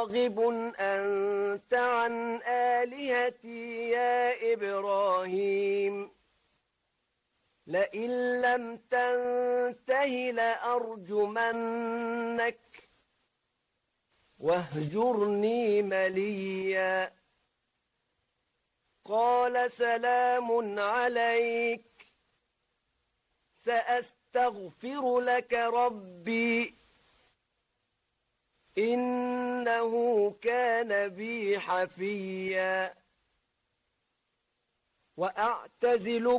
أراغب أنت عن آلهتي يا إبراهيم لئن لم تنته لأرجمنك واهجرني مليا قال سلام عليك سأستغفر لك ربي إنه كان بي حفيا وأعتزلك